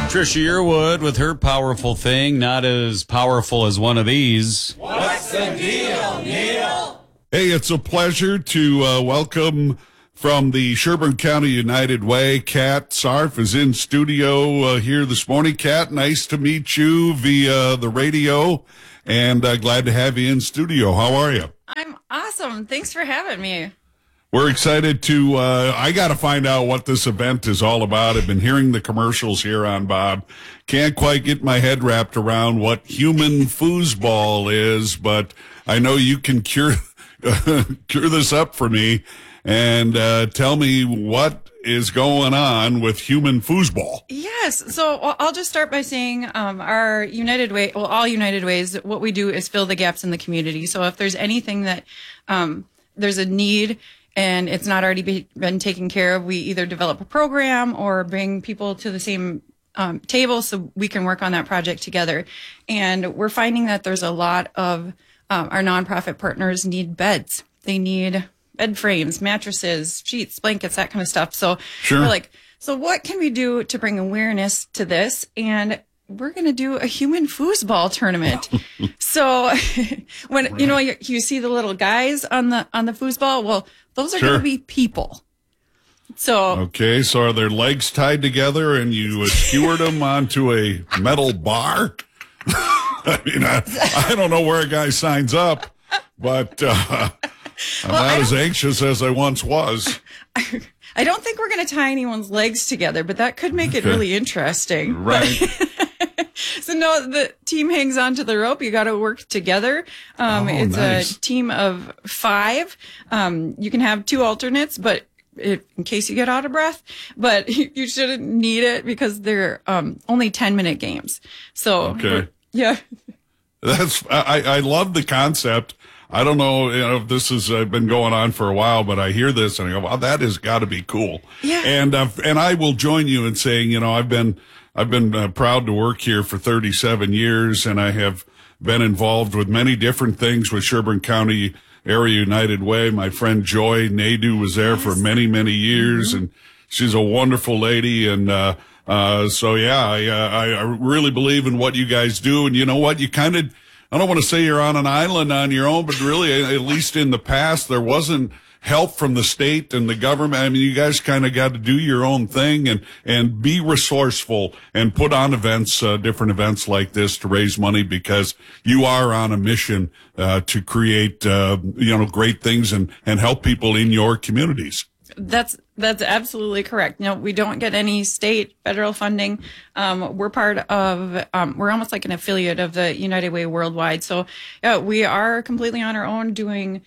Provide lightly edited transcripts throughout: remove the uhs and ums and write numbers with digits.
Trisha Yearwood with her powerful thing, not as powerful as one of these. What's the deal, Neil? Hey, it's a pleasure to welcome from the Sherburne County United Way. Kat Sarf is in studio here this morning. Kat, nice to meet you via the radio, and glad to have you in studio. How are you? I'm awesome. Thanks for having me. We're excited to, I got to find out what this event is all about. I've been hearing the commercials here on Bob. Can't quite get my head wrapped around what human foosball is, but I know you can cure this up for me and tell me what is going on with human foosball. Yes. So I'll just start by saying our United Way, well, all United Ways, what we do is fill the gaps in the community. So if there's anything that there's a need and it's not already been taken care of, we either develop a program or bring people to the same table so we can work on that project together. And we're finding that there's a lot of our nonprofit partners need beds. They need bed frames, mattresses, sheets, blankets, that kind of stuff. So Sure. We're like, so what can we do to bring awareness to this? And we're going to do a human foosball tournament. So when, you know, you see the little guys on the foosball, well, those are Sure. going to be people. So, Okay, so are their legs tied together and you skewered them onto a metal bar? I mean, I don't know where a guy signs up, but I'm not as anxious as I once was. I don't think we're going to tie anyone's legs together, but that could make it Okay. really interesting. Right. So no, the team hangs onto the rope. You got to work together. It's nice. a team of 5. You can have 2 alternates, but in case you get out of breath, but you shouldn't need it because they're only 10-minute games. So Okay. yeah. I love the concept. I don't know, if this has been going on for a while, but I hear this and I go, wow, that has got to be cool. Yeah. And I will join you in saying, I've been proud to work here for 37 years, and I have been involved with many different things with Sherburne County Area United Way. My friend Joy Nadu was there for many, many years, and she's a wonderful lady. And, so yeah, I really believe in what you guys do. And you know what? You kind of, I don't want to say you're on an island on your own, but really, at least in the past, there wasn't help from the state and the government. I mean, you guys kind of got to do your own thing and be resourceful and put on events, different events like this to raise money, because you are on a mission, to create, great things and help people in your communities. That's absolutely correct. No, we don't get any state, federal funding. We're part of, we're almost like an affiliate of the United Way Worldwide. So yeah, we are completely on our own doing,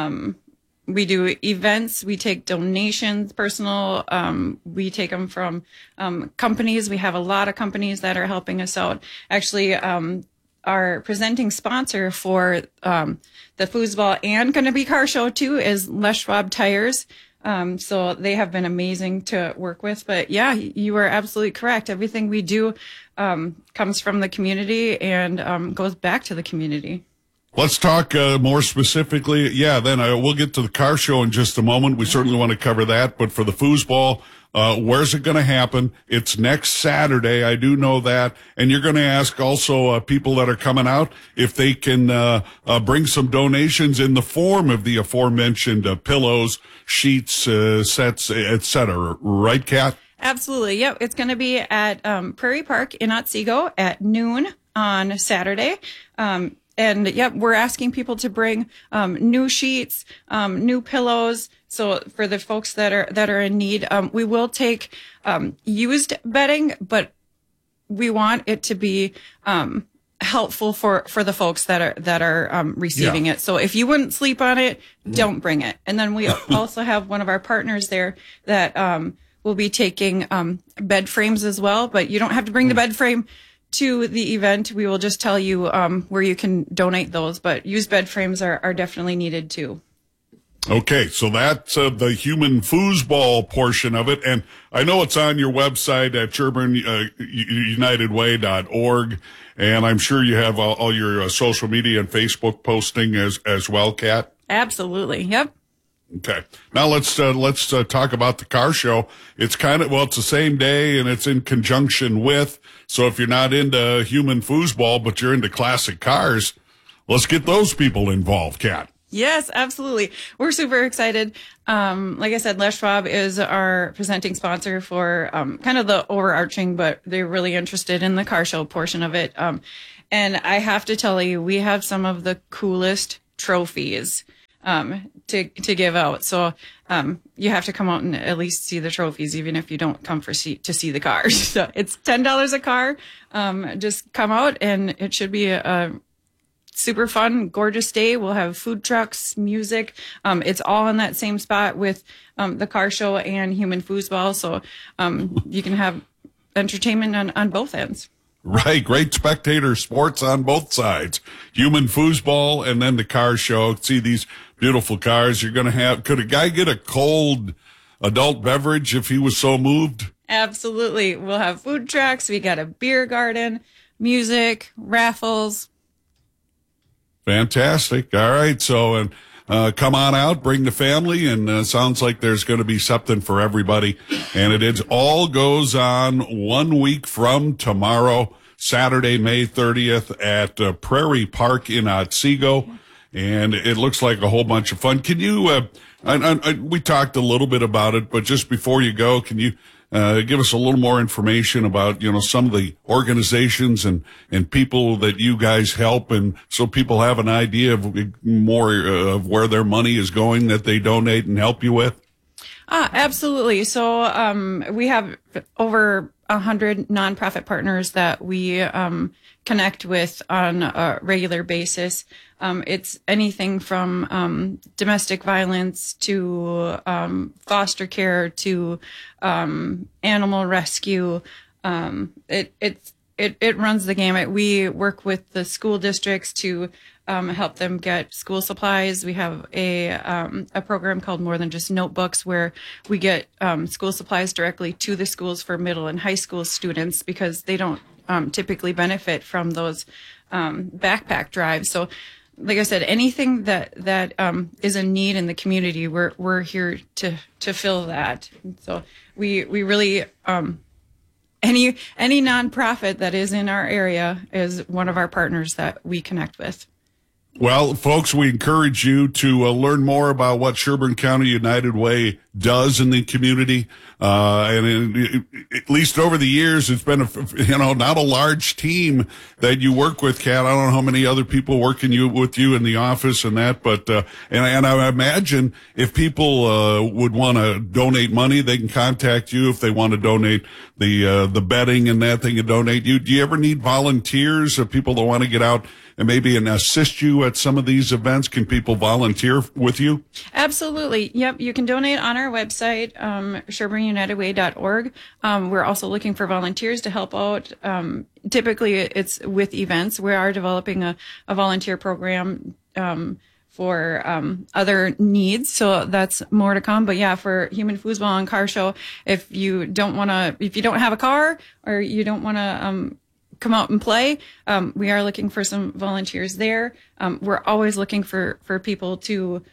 we do events, we take donations, personal, we take them from companies. We have a lot of companies that are helping us out. Actually, our presenting sponsor for the foosball and going to be car show too is Les Schwab Tires. So they have been amazing to work with. But yeah, you are absolutely correct. Everything we do comes from the community and goes back to the community. Let's talk more specifically. Yeah, then we'll get to the car show in just a moment. We certainly want to cover that. But for the foosball, where's it going to happen? It's next Saturday. I do know that. And you're going to ask also people that are coming out if they can bring some donations in the form of the aforementioned pillows, sheets, sets, etc. Right, Kat? Absolutely. Yep. It's going to be at Prairie Park in Otsego at noon on Saturday. And yep, we're asking people to bring new sheets, new pillows. So for the folks that are in need, we will take used bedding, but we want it to be helpful for the folks that are receiving it. So if you wouldn't sleep on it, don't bring it. And then we also have one of our partners there that will be taking bed frames as well, but you don't have to bring the bed frame to the event. We will just tell you where you can donate those, but used bed frames are definitely needed too. Okay, so that's the human foosball portion of it. And I know it's on your website at SherburnUnitedWay.org. And I'm sure you have all your social media and Facebook posting as well, Kat. Absolutely. Yep. Okay. Now let's talk about the car show. It's it's the same day and it's in conjunction with. So if you're not into human foosball, but you're into classic cars, let's get those people involved, Kat. Yes, absolutely. We're super excited. Like I said, Les Schwab is our presenting sponsor for kind of the overarching, but they're really interested in the car show portion of it. And I have to tell you, we have some of the coolest trophies to give out. So you have to come out and at least see the trophies, even if you don't come to see the cars. So it's $10 a car. Just come out, and it should be a super fun, gorgeous day. We'll have food trucks, music. It's all in that same spot with the car show and human foosball. So you can have entertainment on both ends. Right. Great spectator sports on both sides. Human foosball and then the car show. See these beautiful cars you're going to have. Could a guy get a cold adult beverage if he was so moved? Absolutely. We'll have food trucks. We got a beer garden, music, raffles. Fantastic. All right. So, come on out, bring the family, and sounds like there's going to be something for everybody. And it all goes on 1 week from tomorrow, Saturday, May 30th at Prairie Park in Otsego. And it looks like a whole bunch of fun. Can you, we talked a little bit about it, but just before you go, can you give us a little more information about, some of the organizations and people that you guys help, and so people have an idea of more of where their money is going that they donate and help you with? Absolutely. So we have over 100 nonprofit partners that we connect with on a regular basis. It's anything from domestic violence to foster care to animal rescue. It runs the gamut. We work with the school districts to help them get school supplies. We have a program called More Than Just Notebooks, where we get school supplies directly to the schools for middle and high school students, because they don't typically benefit from those backpack drives. So, like I said, anything that is a need in the community, we're here to fill that. So we really any nonprofit that is in our area is one of our partners that we connect with. Well, folks, we encourage you to learn more about what Sherburne County United Way does in the community. And at least over the years, it's been not a large team that you work with, Kat. I don't know how many other people working with you in the office and that, but, and I imagine if people, would want to donate money, they can contact you. If they want to donate the bedding and that, they can donate you. Do you ever need volunteers or people that want to get out and maybe assist you at some of these events? Can people volunteer with you? Absolutely. Yep. You can donate on our website, SherburnUnitedWay.org. We're also looking for volunteers to help out. Typically it's with events. We are developing a volunteer program, for other needs. So that's more to come. But yeah, for Human Foosball and Car Show, if you don't have a car or you don't want to come out and play, we are looking for some volunteers there. We're always looking for people to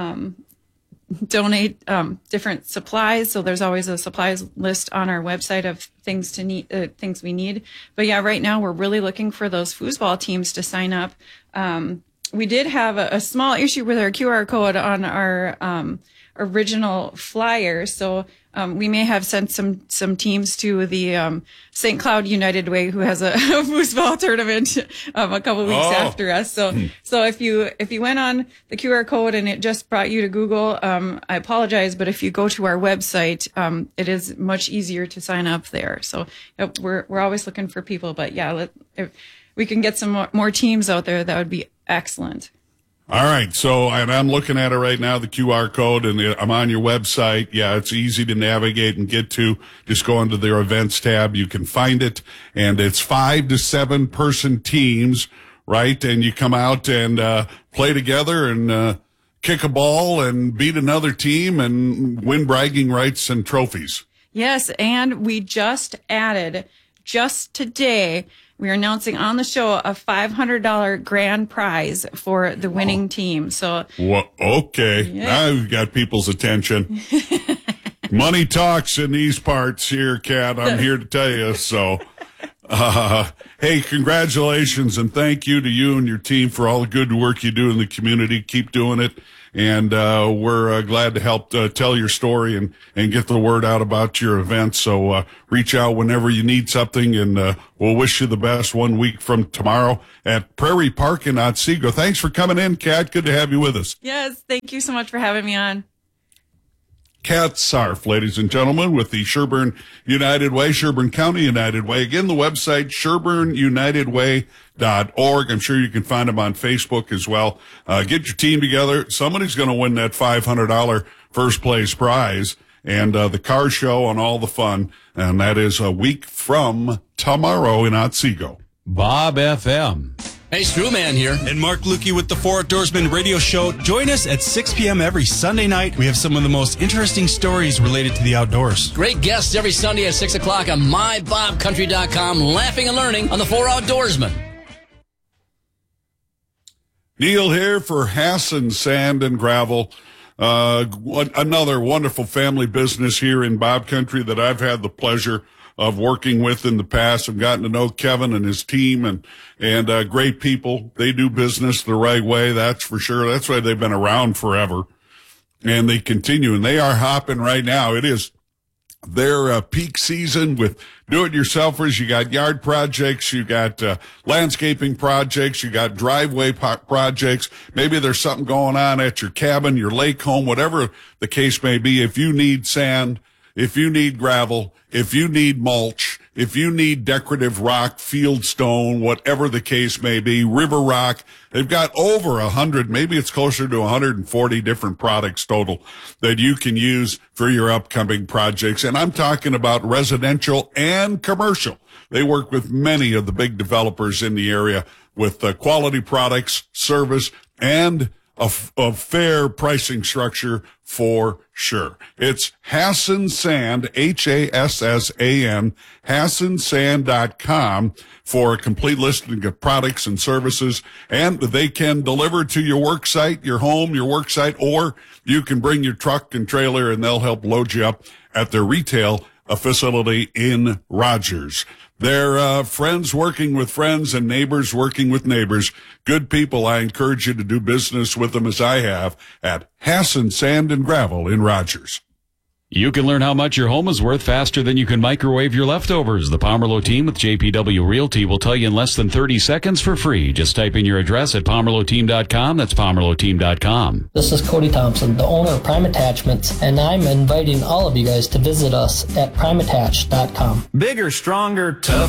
donate different supplies. So there's always a supplies list on our website of things things we need. But yeah, right now we're really looking for those foosball teams to sign up. We did have a small issue with our QR code on our original flyer. So we may have sent some teams to the St. Cloud United Way, who has a foosball tournament a couple weeks after us. So if you went on the QR code and it just brought you to Google, I apologize, but if you go to our website, it is much easier to sign up there. So we're always looking for people. But yeah, if we can get some more teams out there, that would be excellent. All right. So, and I'm looking at it right now, the QR code, and I'm on your website. Yeah, it's easy to navigate and get to. Just go into their events tab. You can find it. And it's 5 to 7 person teams, right? And you come out and play together and kick a ball and beat another team and win bragging rights and trophies. Yes. And we just added just today, we are announcing on the show a $500 grand prize for the winning team. So, well, okay. Yeah. Now we've got people's attention. Money talks in these parts here, Kat. I'm here to tell you. So, hey, congratulations and thank you to you and your team for all the good work you do in the community. Keep doing it. And we're glad to help tell your story and get the word out about your event. So reach out whenever you need something, and we'll wish you the best 1 week from tomorrow at Prairie Park in Otsego. Thanks for coming in, Kat. Good to have you with us. yes, thank you so much for having me on. Kat Sarf, ladies and gentlemen, with the Sherburne United Way, Sherburne County United Way. Again, the website, SherburneUnitedWay.org. I'm sure you can find them on Facebook as well. Get your team together. Somebody's going to win that $500 first place prize and the car show and all the fun. And that is a week from tomorrow in Otsego. Bob FM. Hey, Screwman here. And Mark Lukey with the Four Outdoorsmen Radio Show. Join us at 6 p.m. every Sunday night. We have some of the most interesting stories related to the outdoors. Great guests every Sunday at 6 o'clock on MyBobCountry.com. Laughing and learning on the Four Outdoorsmen. Neil here for Hassan Sand and Gravel. Another wonderful family business here in Bob Country that I've had the pleasure of working with in the past. I've gotten to know Kevin and his team and great people. They do business the right way. That's for sure. That's why they've been around forever, and they continue, and they are hopping right now. It is their peak season with do-it-yourselfers. You got yard projects, you got landscaping projects, you got driveway projects. Maybe there's something going on at your cabin, your lake home, whatever the case may be. If you need sand, if you need gravel, if you need mulch, if you need decorative rock, field stone, whatever the case may be, river rock, they've got over 100, maybe it's closer to 140 different products total that you can use for your upcoming projects. And I'm talking about residential and commercial. They work with many of the big developers in the area with quality products, service, and a fair pricing structure for sure. It's Hassan Sand, Hassan, HassanSand.com for a complete listing of products and services. And they can deliver to your work site, your home, your work site, or you can bring your truck and trailer and they'll help load you up at their retail facility in Rogers. They're friends working with friends and neighbors working with neighbors. Good people. I encourage you to do business with them as I have at Hassan Sand and Gravel in Rogers. You can learn how much your home is worth faster than you can microwave your leftovers. The Pomerleau team with JPW Realty will tell you in less than 30 seconds for free. Just type in your address at PomerleauTeam.com. That's PomerleauTeam.com. This is Cody Thompson, the owner of Prime Attachments, and I'm inviting all of you guys to visit us at PrimeAttach.com. Bigger, stronger, tough.